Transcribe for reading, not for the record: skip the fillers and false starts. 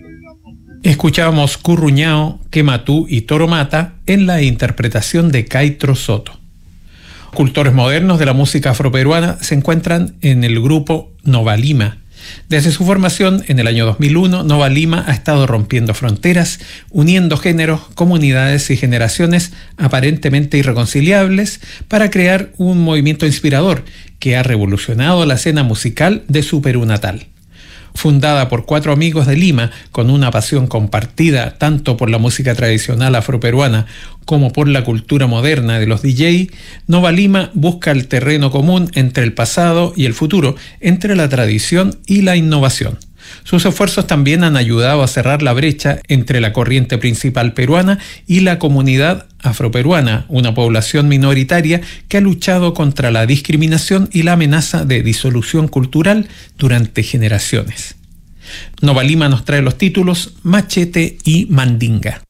Escuchábamos Curruñao, Quematú y Toromata en la interpretación de Caitro Soto. Cultores modernos de la música afroperuana se encuentran en el grupo Nova Lima. Desde su formación en el año 2001, Nova Lima ha estado rompiendo fronteras, uniendo géneros, comunidades y generaciones aparentemente irreconciliables para crear un movimiento inspirador que ha revolucionado la escena musical de su Perú natal. Fundada por 4 amigos de Lima con una pasión compartida tanto por la música tradicional afroperuana como por la cultura moderna de los DJ, Nova Lima busca el terreno común entre el pasado y el futuro, entre la tradición y la innovación. Sus esfuerzos también han ayudado a cerrar la brecha entre la corriente principal peruana y la comunidad afroperuana, una población minoritaria que ha luchado contra la discriminación y la amenaza de disolución cultural durante generaciones. Nova Lima nos trae los títulos Machete y Mandinga.